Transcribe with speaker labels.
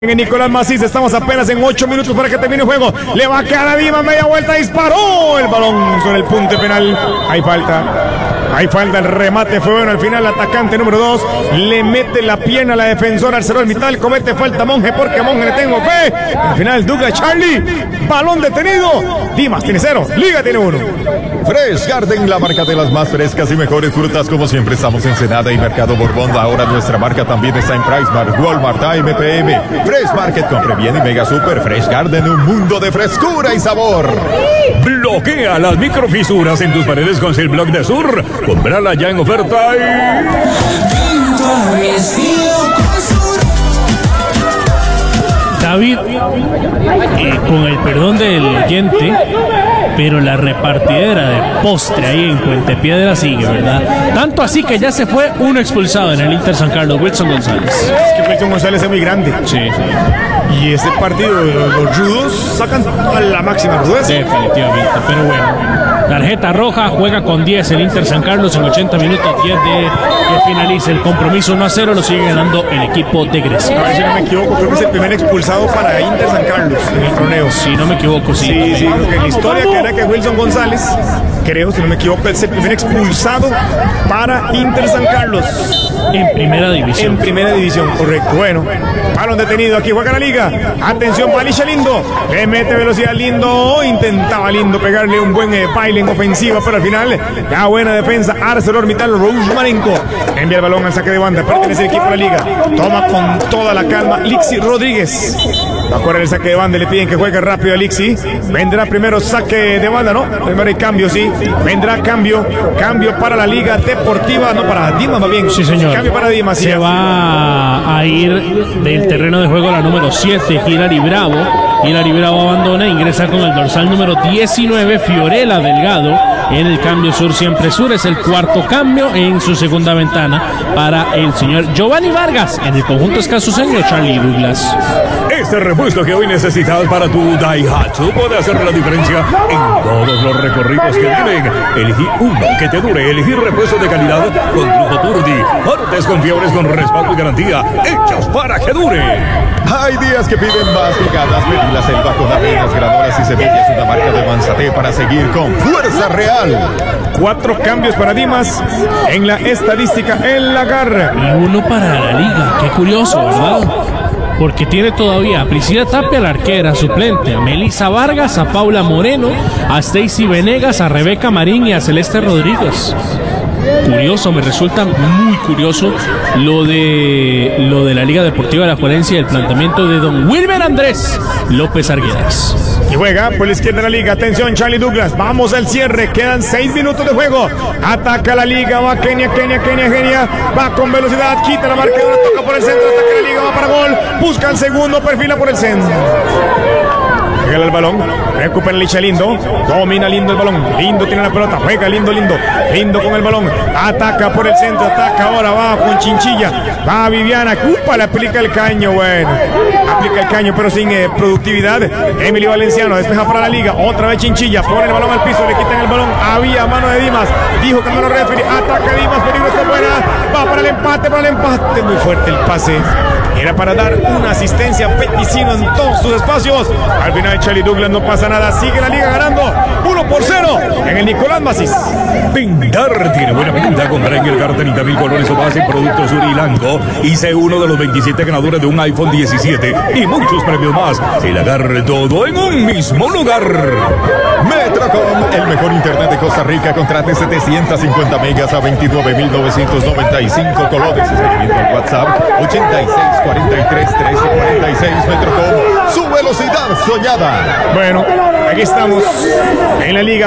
Speaker 1: Nicolás Macís, estamos apenas en 8 minutos para que termine el juego. Le va a quedar a Dimas, media vuelta, disparó el balón sobre el punto penal. Hay falta, el remate fue bueno al final. El atacante número 2 le mete la pierna a la defensora ArcelorMittal, comete falta Monje porque a Monje le tengo fe. Al final Douglas Charlie, balón detenido. Dimas tiene 0, Liga tiene 1.
Speaker 2: Fresh Garden, la marca de las más frescas y mejores frutas, como siempre estamos en Senada y Mercado Borbón. Ahora nuestra marca también está en PriceMart, Walmart, AMPM, Fresh Market, compre bien y Mega Super. Fresh Garden, un mundo de frescura y sabor.
Speaker 3: Bloquea las microfisuras en tus paredes con Silblock de Sur. Comprala ya en oferta
Speaker 4: David, con el perdón del oyente, pero la repartidera de postre ahí en Puente Piedra sigue, ¿verdad? Tanto así que ya se fue uno expulsado en el Inter San Carlos, Wilson González.
Speaker 1: Es que Wilson González es muy grande.
Speaker 4: Sí.
Speaker 1: Y este partido, los rudos sacan a la máxima rudeza.
Speaker 4: Definitivamente, pero bueno. Tarjeta roja, juega con 10 el Inter San Carlos en 80 minutos, 10 de que finalice el compromiso 1-0, lo sigue ganando el equipo de Grecia.
Speaker 1: A ver si no me equivoco, creo que es el primer expulsado para Inter San Carlos en el torneo.
Speaker 4: Si no me equivoco, sí.
Speaker 1: Sí, porque en la historia que era que Wilson González, creo, si no me equivoco, es el primer expulsado para Inter San Carlos.
Speaker 4: En primera división.
Speaker 1: En primera división, correcto. Bueno, balón detenido, aquí juega la Liga. Atención, Balicha Lindo. Le mete velocidad Lindo. Intentaba Lindo pegarle un buen baile en ofensiva, pero al final, la buena defensa. ArcelorMittal, Roujmarenko. Envía el balón al saque de banda. Pertenece al equipo de la Liga. Toma con toda la calma Lixi Rodríguez. Va a correr el saque de banda. Le piden que juegue rápido a Lixi. Vendrá primero saque de banda, ¿no? Primero hay cambio, sí. Vendrá cambio. Cambio para la Liga Deportiva. No, para Dimas, va bien.
Speaker 4: Sí, señor.
Speaker 1: Cambio para Dimas.
Speaker 4: Se va a ir del terreno de juego la número 7, Hilary Bravo. Hilary Bravo abandona, ingresa con el dorsal número 19, Fiorella Delgado. En el cambio sur, siempre sur, es el cuarto cambio en su segunda ventana para el señor Giovanni Vargas. En el conjunto escasuseño, Charlie Douglas.
Speaker 3: Este repuesto que hoy necesitas para tu Daihatsu puede hacer la diferencia en todos los recorridos que viven. Elegí uno que te dure. Elegí repuestos de calidad con Grupo Turdi. Partes confiables con respaldo y garantía, hechas para que dure.
Speaker 2: Hay días que piden más y ganas. Pedí la selva con avenas, granolas y semillas, una marca de Manzate para seguir con fuerza real.
Speaker 1: 4 cambios para Dimas en la estadística en la garra.
Speaker 4: Y uno para la Liga. Qué curioso, ¿verdad? Porque tiene todavía a Priscila Tapia, la arquera suplente, a Melissa Vargas, a Paula Moreno, a Stacy Venegas, a Rebeca Marín y a Celeste Rodríguez. Curioso, me resulta muy curioso lo de la Liga Deportiva de la Juelencia y el planteamiento de don Wilmer Andrés López Arguedas.
Speaker 1: Y juega por la izquierda de la Liga. Atención, Charlie Douglas. Vamos al cierre. Quedan 6 minutos de juego. Ataca la Liga. Va Kenia. Va con velocidad. Quita la marcadora. Toca por el centro. Ataca la Liga. Va para gol. Busca el segundo. Perfila por el centro. Regala el balón. Recupera Licha Lindo. Domina Lindo el balón. Lindo tiene la pelota. Juega Lindo. Lindo con el balón. Ataca por el centro. Ataca ahora. Va con Chinchilla. Va Viviana. Cupa. Le aplica el caño. Bueno. Aplica el caño pero sin productividad. Emily Valenciano. Despeja para la Liga. Otra vez Chinchilla. Pone el balón al piso. Le quitan el balón. Había mano de Dimas. Dijo que no lo refiere. Ataca Dimas. Peligro está buena. Va para el empate. Muy fuerte el pase. Era para dar una asistencia a Peticino en todos sus espacios. Al final Charlie Douglas no pasa nada. Sigue la Liga ganando 1-0 en el Nicolás Macís.
Speaker 3: Pintar tiene buena pinta. Compra en el Gar 30,000 colores o más en productos Surilango. Y sé uno de los 27 ganadores de un iPhone 17 y muchos premios más. El agarre todo en un mismo lugar.
Speaker 2: Metrocom, el mejor internet de Costa Rica. Contrate 750 megas a 29,995 colores. Escribiendo al WhatsApp 86431346. Metrocom, su velocidad soñada.
Speaker 1: Bueno, aquí estamos en la Liga.